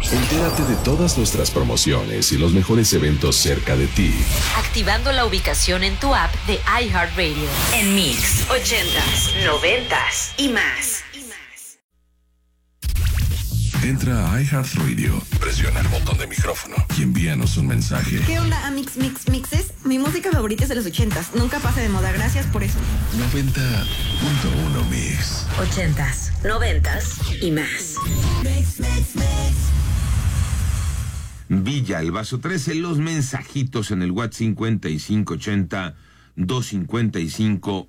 Entérate de todas nuestras promociones y los mejores eventos cerca de ti, activando la ubicación en tu app de iHeartRadio. En Mix, 80s, 90s y más. Entra a iHeartRadio, presiona el botón de micrófono y envíanos un mensaje. ¿Qué onda, Mixes? Mi música favorita es de los 80s. Nunca pasa de moda, gracias por eso. 90.1 Mix. 80s, 90s y más. Villa, el Vaso 13, los mensajitos en el WhatsApp 5580 255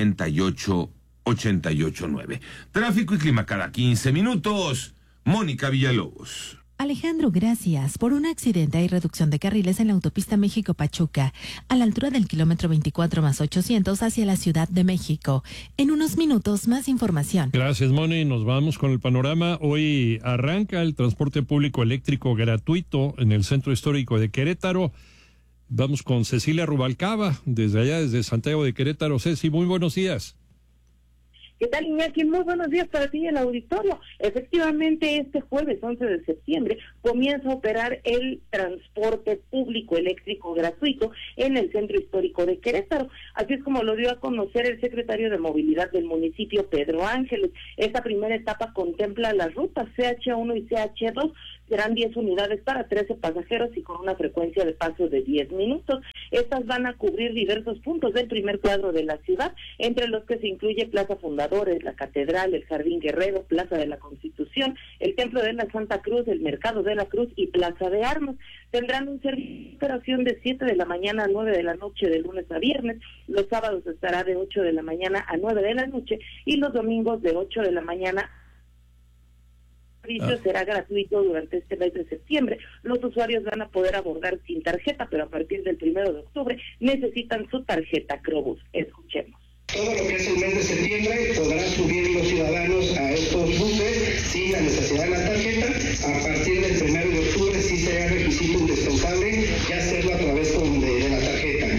889. Tráfico y clima cada 15 minutos. Mónica Villalobos. Alejandro, gracias. Por un accidente hay reducción de carriles en la autopista México-Pachuca, a la altura del kilómetro 24+800 hacia la Ciudad de México. En unos minutos, más información. Gracias, Moni. Nos vamos con el panorama. Hoy arranca el transporte público eléctrico gratuito en el Centro Histórico de Querétaro. Vamos con Cecilia Rubalcaba, desde allá, desde Santiago de Querétaro. Ceci, muy buenos días. ¿Qué tal, Iñaki? Muy buenos días para ti y el auditorio. Efectivamente, este jueves 11 de septiembre comienza a operar el transporte público eléctrico gratuito en el Centro Histórico de Querétaro. Así es como lo dio a conocer el secretario de Movilidad del municipio, Pedro Ángeles. Esta primera etapa contempla las rutas CH1 y CH2. Serán 10 unidades para 13 pasajeros y con una frecuencia de paso de 10 minutos. Estas van a cubrir diversos puntos del primer cuadro de la ciudad, entre los que se incluye Plaza Fundadores, la Catedral, el Jardín Guerrero, Plaza de la Constitución, el Templo de la Santa Cruz, el Mercado de la Cruz y Plaza de Armas. Tendrán un servicio de operación de 7 de la mañana a 9 de la noche de lunes a viernes. Los sábados estará de 8 de la mañana a 9 de la noche y los domingos de 8 de la mañana. El servicio será gratuito durante este mes de septiembre. Los usuarios van a poder abordar sin tarjeta, pero a partir del 1 de octubre necesitan su tarjeta Crobús. Escuchemos. Todo lo que es el mes de septiembre podrán subir los ciudadanos a estos buses sin la necesidad de la tarjeta. A partir del 1 de octubre sí será requisito indispensable ya hacerlo a través de la tarjeta.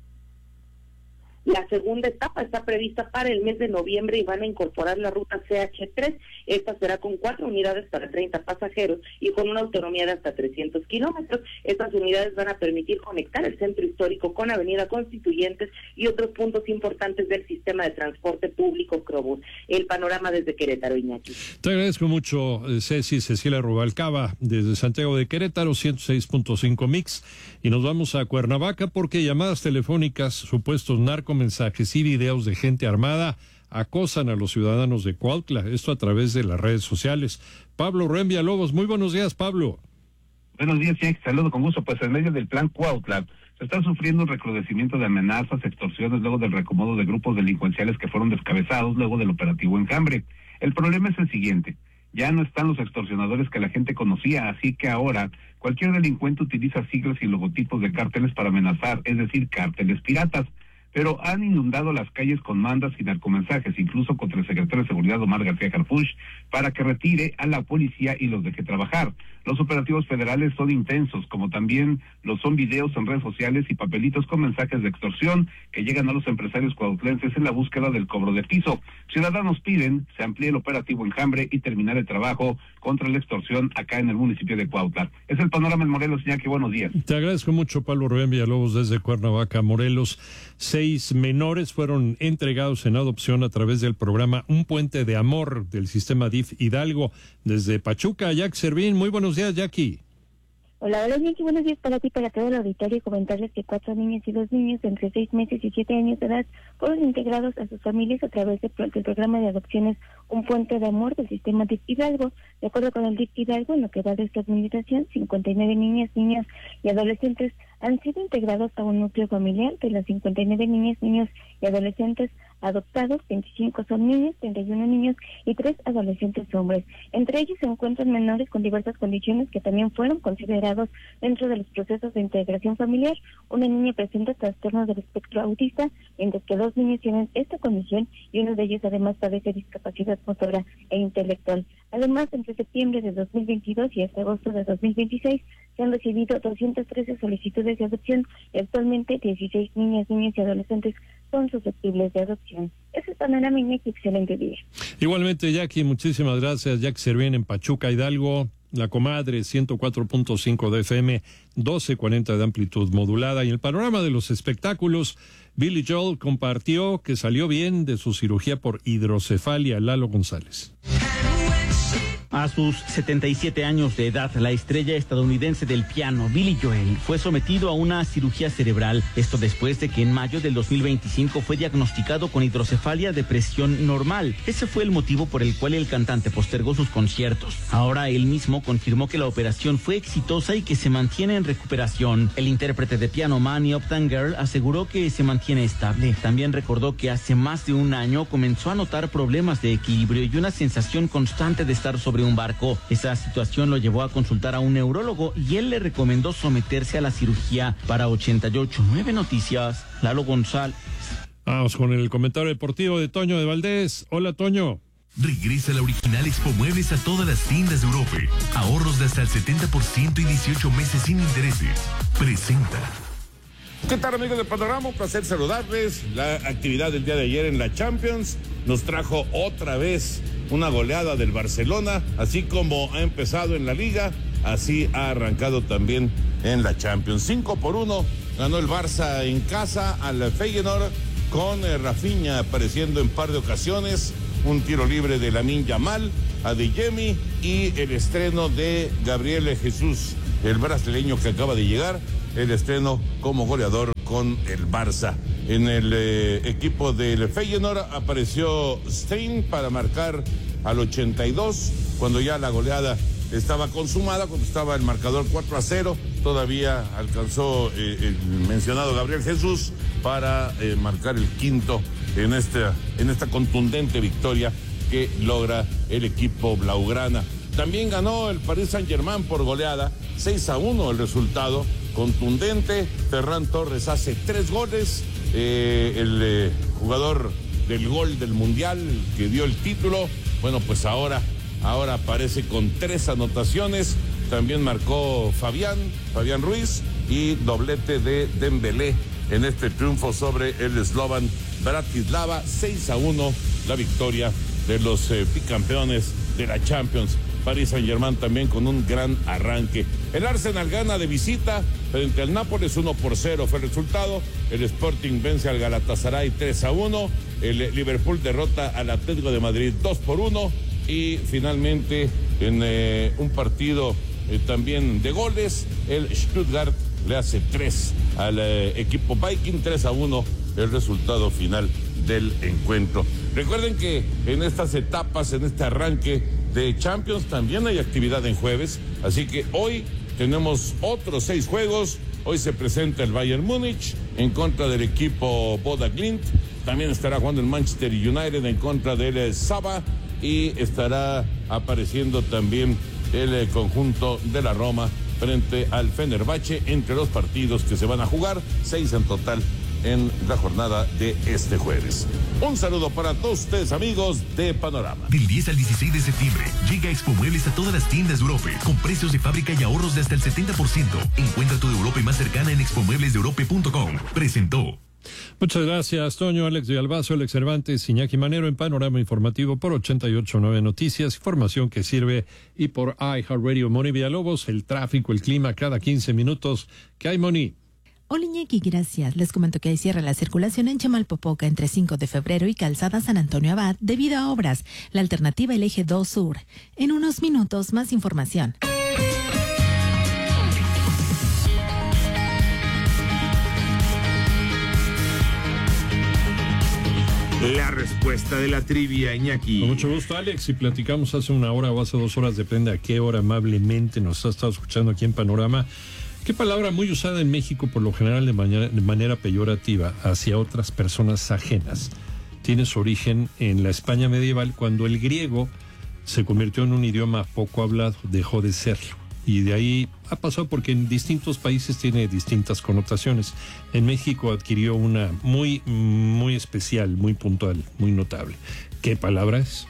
La segunda etapa está prevista para el mes de noviembre y van a incorporar la ruta CH3. Esta será con 4 unidades para 30 pasajeros y con una autonomía de hasta 300 kilómetros. Estas unidades van a permitir conectar el centro histórico con Avenida Constituyentes y otros puntos importantes del sistema de transporte público Crobús. El panorama desde Querétaro, Iñaki. Te agradezco mucho, Cecilia Rubalcaba, desde Santiago de Querétaro, 106.5 Mix. Y nos vamos a Cuernavaca porque llamadas telefónicas, supuestos narcomensajes y videos de gente armada acosan a los ciudadanos de Cuautla, esto a través de las redes sociales. Pablo Rubén Villalobos, muy buenos días, Pablo. Buenos días, Jack, saludo con gusto. Pues en medio del plan Cuautla se está sufriendo un recrudecimiento de amenazas, extorsiones, luego del recomodo de grupos delincuenciales que fueron descabezados luego del operativo Enjambre. El problema es el siguiente: ya no están los extorsionadores que la gente conocía, así que ahora cualquier delincuente utiliza siglas y logotipos de cárteles para amenazar, es decir, cárteles piratas. Pero han inundado las calles con mandas y narcomensajes, incluso contra el secretario de Seguridad Omar García Harfuch, para que retire a la policía y los deje trabajar. Los operativos federales son intensos, como también lo son videos en redes sociales y papelitos con mensajes de extorsión que llegan a los empresarios cuautlenses en la búsqueda del cobro de piso. Ciudadanos piden se amplíe el operativo Enjambre y terminar el trabajo contra la extorsión acá en el municipio de Cuautla. Es el panorama en Morelos, Iñaki, buenos días. Te agradezco mucho, Pablo Rubén Villalobos, desde Cuernavaca, Morelos. 6 menores fueron entregados en adopción a través del programa Un Puente de Amor del sistema DIF Hidalgo. Desde Pachuca, Jack Servín, muy buenos días, Jackie. Hola, Jackie, buenos días para ti, para todo el auditorio, y comentarles que 4 niñas y 2 niños de entre 6 meses y 7 años de edad fueron integrados a sus familias a través del programa de adopciones Un Puente de Amor del sistema DIF Hidalgo. De acuerdo con el DIF Hidalgo, en lo que va de esta administración, 59 niñas, niños y adolescentes han sido integrados a un núcleo familiar. De las 59 niñas, niños y adolescentes adoptados, 25 son niños, 31 niños y 3 adolescentes hombres. Entre ellos se encuentran menores con diversas condiciones que también fueron considerados dentro de los procesos de integración familiar. Una niña presenta trastornos del espectro autista, mientras que 2 niños tienen esta condición y uno de ellos además padece discapacidad motora e intelectual. Además, entre septiembre de 2022 y hasta agosto de 2026 se han recibido 213 solicitudes de adopción y actualmente 16 niñas, niños y adolescentes son susceptibles de adopción. Eso es panorama, Iñaki, excelente día. Igualmente, Jackie, muchísimas gracias. Jack Servín en Pachuca, Hidalgo. La Comadre, 104.5 de FM, 1240 de amplitud modulada. Y el panorama de los espectáculos, Billy Joel compartió que salió bien de su cirugía por hidrocefalia. Lalo González. A sus 77 años de edad, la estrella estadounidense del piano, Billy Joel, fue sometido a una cirugía cerebral. Esto después de que en mayo del 2025 fue diagnosticado con hidrocefalia de presión normal. Ese fue el motivo por el cual el cantante postergó sus conciertos. Ahora él mismo confirmó que la operación fue exitosa y que se mantiene en recuperación. El intérprete de piano Manny Upton Girl aseguró que se mantiene estable. También recordó que hace más de un año comenzó a notar problemas de equilibrio y una sensación constante de estar sobre un barco. Esa situación lo llevó a consultar a un neurólogo y él le recomendó someterse a la cirugía. Para 88.9 Noticias, Lalo González. Vamos con el comentario deportivo de Toño de Valdés. Hola, Toño. Regresa la original Expo Muebles a todas las tiendas de Europa. Ahorros de hasta el 70% y 18 meses sin intereses. Presenta. ¿Qué tal, amigos de Panorama? Un placer saludarles. La actividad del día de ayer en la Champions nos trajo otra vez una goleada del Barcelona, así como ha empezado en la Liga, así ha arrancado también en la Champions. 5-1 ganó el Barça en casa al Feyenoord, con Rafinha apareciendo en par de ocasiones, un tiro libre de Lamine Yamal, Adeyemi y el estreno de Gabriel Jesús, el brasileño que acaba de llegar, el estreno como goleador con el Barça. En el equipo del Feyenoord apareció Stein para marcar al 82, cuando ya la goleada estaba consumada, cuando estaba el marcador 4-0, todavía alcanzó el mencionado Gabriel Jesús para marcar el quinto en esta contundente victoria que logra el equipo blaugrana. También ganó el Paris Saint-Germain por goleada, 6-1 el resultado, contundente. Ferran Torres hace 3 goles, el jugador del gol del Mundial que dio el título, bueno, pues ahora aparece con 3 anotaciones. También marcó Fabián Ruiz y doblete de Dembélé en este triunfo sobre el Slovan Bratislava. 6-1 la victoria de los bicampeones de la Champions. Paris Saint-Germain también con un gran arranque. El Arsenal gana de visita frente al Nápoles, 1-0 fue el resultado. El Sporting vence al Galatasaray 3-1. El Liverpool derrota al Atlético de Madrid 2-1. Y finalmente en un partido también de goles, el Stuttgart le hace 3 al equipo Viking, 3-1 el resultado final del encuentro. Recuerden que en estas etapas, en este arranque de Champions, también hay actividad en jueves, así que hoy tenemos otros 6 juegos. Hoy se presenta el Bayern Múnich en contra del equipo Boda Glimt. También estará jugando el Manchester United en contra del Saba, y estará apareciendo también el conjunto de la Roma frente al Fenerbahce, entre los partidos que se van a jugar, 6 en total en la jornada de este jueves. Un saludo para todos ustedes, amigos de Panorama. Del 10 al 16 de septiembre llega Expo Muebles a todas las tiendas de Europa, con precios de fábrica y ahorros de hasta el 70%. Encuentra tu Europa más cercana en expomueblesdeeurope.com. Presentó. Muchas gracias, Toño, Alex de Albazo, Alex Cervantes, Iñaki Manero en Panorama Informativo por 88.9 Noticias, información que sirve, y por iHeartRadio. Moni Villalobos, el tráfico, el clima cada 15 minutos. ¿Qué hay, Moni? Hola, Iñaki, gracias. Les comento que hay cierre la circulación en Chamalpopoca entre 5 de febrero y Calzada San Antonio Abad debido a obras. La alternativa, el eje 2 Sur. En unos minutos, más información. La respuesta de la trivia, Iñaki. Con mucho gusto, Alex. Y platicamos hace 1 hora o hace 2 horas, depende a qué hora amablemente nos ha estado escuchando aquí en Panorama. ¿Qué palabra muy usada en México por lo general de manera peyorativa hacia otras personas ajenas tiene su origen en la España medieval, cuando el griego se convirtió en un idioma poco hablado, dejó de serlo? Y de ahí ha pasado porque en distintos países tiene distintas connotaciones. En México adquirió una muy, muy especial, muy puntual, muy notable. ¿Qué palabra es?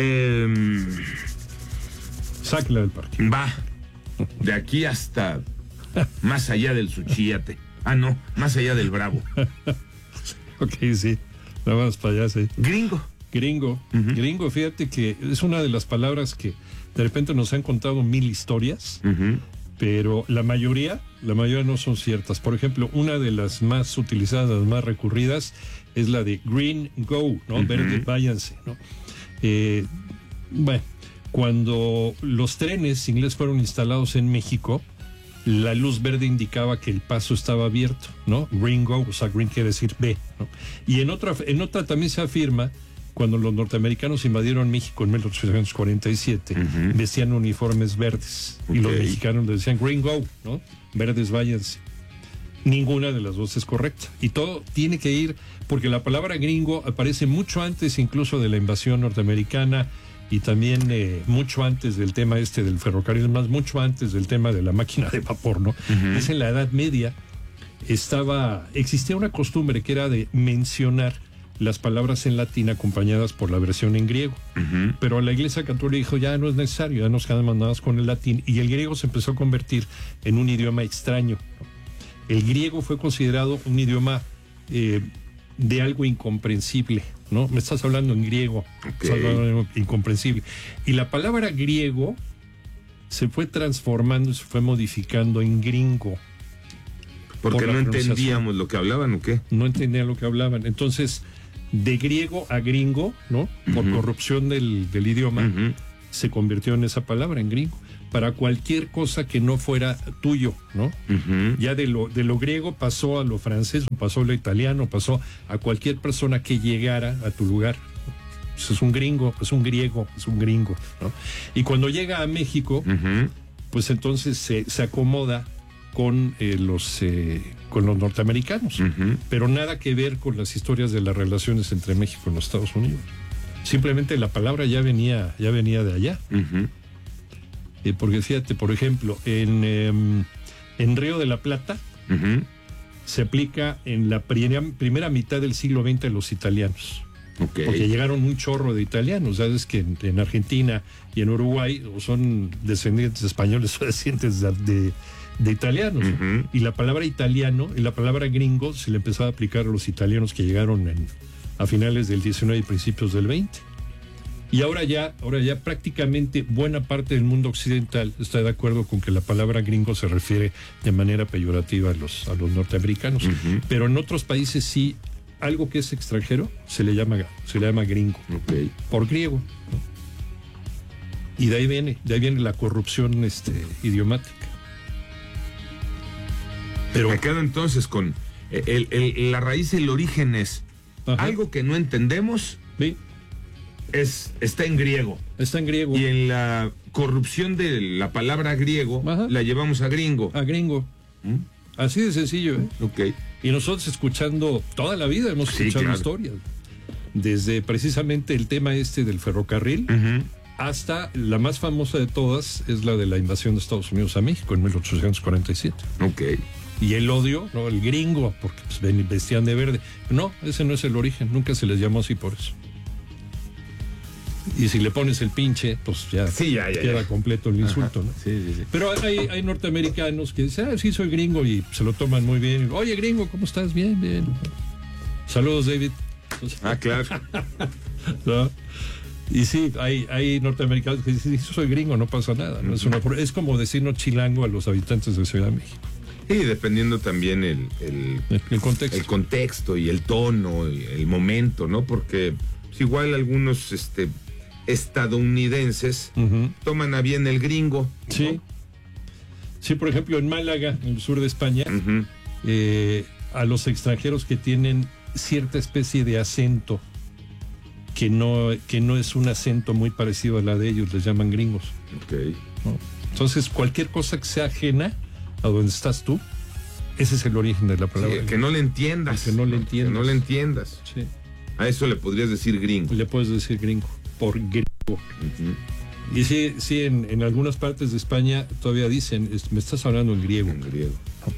Sáquela del parque. Va. De aquí hasta más allá del Suchiate. Ah, no, más allá del Bravo. Ok, sí. Nada más para allá, sí. Gringo. Gringo. Gringo, fíjate que es una de las palabras que de repente nos han contado 1000 historias, pero la mayoría no son ciertas. Por ejemplo, una de las más utilizadas, más recurridas, es la de green go, ¿no? Verde, váyanse, ¿no? Bueno, cuando los trenes ingleses fueron instalados en México, la luz verde indicaba que el paso estaba abierto, ¿no? Green go, o sea, green quiere decir ve, ¿no? Y en otra también se afirma, cuando los norteamericanos invadieron México en 1847, vestían uniformes verdes, y los mexicanos decían green go, ¿no? Verdes váyanse. Ninguna de las dos es correcta. Y todo tiene que ir, porque la palabra gringo aparece mucho antes incluso de la invasión norteamericana, y también mucho antes del tema del ferrocarril, más mucho antes del tema de la máquina de vapor, ¿no? Es en la Edad Media. Existía una costumbre que era de mencionar las palabras en latín acompañadas por la versión en griego. Pero la Iglesia Católica dijo, ya no es necesario, ya nos quedamos nada más con el latín, y el griego se empezó a convertir en un idioma extraño. El griego fue considerado un idioma de algo incomprensible, ¿no? Me estás hablando en griego, estás hablando de algo incomprensible. Y la palabra griego se fue transformando y se fue modificando en gringo. Porque no entendíamos lo que hablaban, ¿o qué? No entendían lo que hablaban. Entonces, de griego a gringo, ¿no? Por corrupción del idioma, se convirtió en esa palabra, en gringo, para cualquier cosa que no fuera tuyo, ¿no? Ya de lo griego pasó a lo francés, pasó a lo italiano, pasó a cualquier persona que llegara a tu lugar. Pues es un gringo, es un griego, es un gringo, ¿no? Y cuando llega a México, pues entonces se acomoda con los norteamericanos, pero nada que ver con las historias de las relaciones entre México y los Estados Unidos. Simplemente la palabra ya venía de allá. Porque fíjate, por ejemplo, en Río de la Plata se aplica en la primera mitad del siglo XX a los italianos. Porque llegaron un chorro de italianos. Sabes que en Argentina y en Uruguay son descendientes españoles o descendientes de italianos. Y la palabra italiano y la palabra gringo se le empezó a aplicar a los italianos que llegaron a finales del 19 y principios del 20. Y ahora ya prácticamente buena parte del mundo occidental está de acuerdo con que la palabra gringo se refiere de manera peyorativa a los norteamericanos. Pero en otros países sí, algo que es extranjero se le llama gringo, por griego, ¿no? Y de ahí viene la corrupción idiomática. Pero me quedo entonces con la raíz, el origen es algo que no entendemos. Sí. Está en griego. Está en griego. Y en la corrupción de la palabra griego, la llevamos a gringo. A gringo. Así de sencillo, ¿eh? Y nosotros escuchando, toda la vida hemos escuchado historias. Desde precisamente el tema del ferrocarril, hasta la más famosa de todas, es la de la invasión de Estados Unidos a México en 1847. Y el odio, ¿no? El gringo, porque pues, vestían de verde. No, ese no es el origen, nunca se les llamó así por eso. Y si le pones el pinche, pues ya queda completo el insulto, ¿no? Pero hay norteamericanos que dicen, sí, soy gringo, y se lo toman muy bien. Oye, gringo, ¿cómo estás? Bien, bien. Saludos, David. Claro. ¿No? Y sí, hay norteamericanos que dicen, soy gringo, no pasa nada, ¿no? Es como decirnos chilango a los habitantes de Ciudad de México. Y dependiendo también el contexto y el tono y el momento, ¿no? Porque pues, igual algunos estadounidenses toman a bien el gringo, ¿no? Sí, por ejemplo, en Málaga, en el sur de España, a los extranjeros que tienen cierta especie de acento que no es un acento muy parecido a la de ellos, les llaman gringos. ¿No? Entonces, cualquier cosa que sea ajena a donde estás tú, ese es el origen de la palabra. Que no le entiendas. Que no le entiendas. Sí. A eso le podrías decir gringo. Le puedes decir gringo, por gringo. Y sí, en algunas partes de España todavía dicen, me estás hablando en griego. En griego.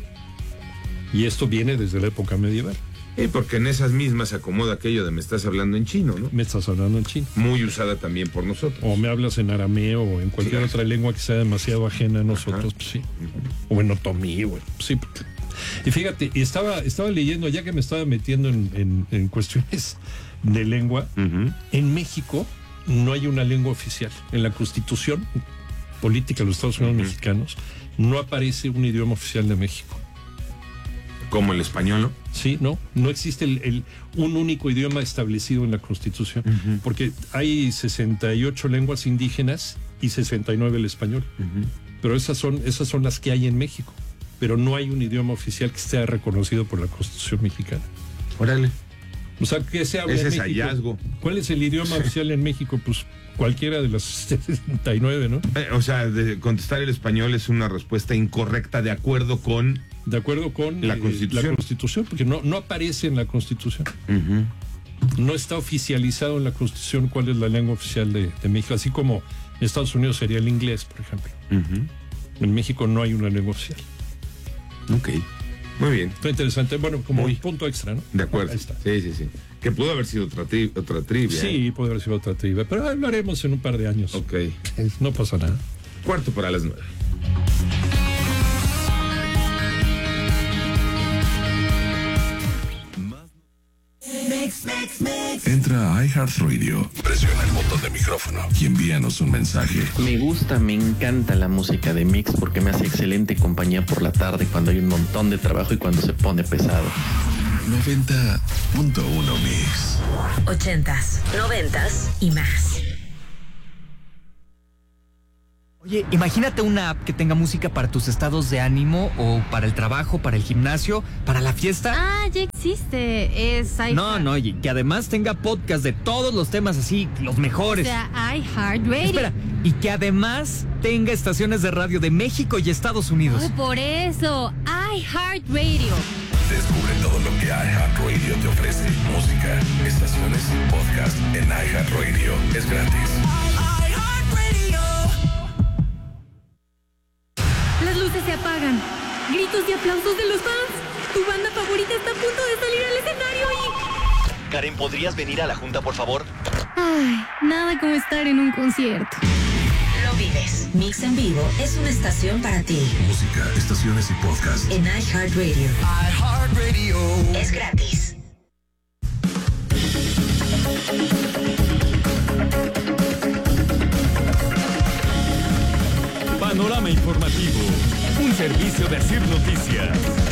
Y esto viene desde la época medieval. Porque en esas mismas se acomoda aquello de me estás hablando en chino, ¿no? Me estás hablando en chino. Muy usada también por nosotros. O me hablas en arameo o en cualquier otra lengua que sea demasiado ajena a nosotros, pues sí. O en otomí, güey. Sí. Y fíjate, estaba leyendo, ya que me estaba metiendo en cuestiones de lengua. En México no hay una lengua oficial. En la Constitución política de los Estados Unidos mexicanos no aparece un idioma oficial de México. ¿Como el español, no? Sí, no existe un único idioma establecido en la Constitución, porque hay 68 lenguas indígenas y 69 el español. Pero esas son las que hay en México, pero no hay un idioma oficial que esté reconocido por la Constitución mexicana. Órale. O sea, ¿qué se habla en México? Ese es hallazgo. ¿Cuál es el idioma oficial en México? Pues cualquiera de las 69, ¿no? O sea, contestar el español es una respuesta incorrecta de acuerdo con la Constitución, porque no aparece en la Constitución. No está oficializado en la Constitución cuál es la lengua oficial de México, así como en Estados Unidos sería el inglés, por ejemplo. En México no hay una lengua oficial. Ok. Muy bien. Está interesante. Bueno, como punto extra, ¿no? De acuerdo. Ahí está. Sí. Que pudo haber sido otra trivia. Sí, pudo haber sido otra trivia, pero lo haremos en un par de años. Ok. No pasa nada. 9:15. Entra a iHeartRadio, presiona el botón de micrófono y envíanos un mensaje. Me encanta la música de Mix porque me hace excelente compañía por la tarde cuando hay un montón de trabajo y cuando se pone pesado. 90.1 Mix. 80s, 90s y más. Oye, imagínate una app que tenga música para tus estados de ánimo o para el trabajo, para el gimnasio, para la fiesta. Ah, ya existe. Es iHeart. No, y que además tenga podcast de todos los temas así, los mejores. O sea, iHeartRadio. Espera, y que además tenga estaciones de radio de México y Estados Unidos. Oh, por eso, iHeartRadio. Descubre todo lo que iHeartRadio te ofrece. Música, estaciones, podcast en iHeartRadio. Es gratis. Las luces se apagan. Gritos y aplausos de los fans. Tu banda favorita está a punto de salir al escenario y... Karen, ¿podrías venir a la junta, por favor? Ay, nada como estar en un concierto. Lo vives. Mix en vivo es una estación para ti. Música, estaciones y podcast en iHeartRadio. iHeartRadio. Es gratis. Panorama informativo, un servicio de Asir Noticias.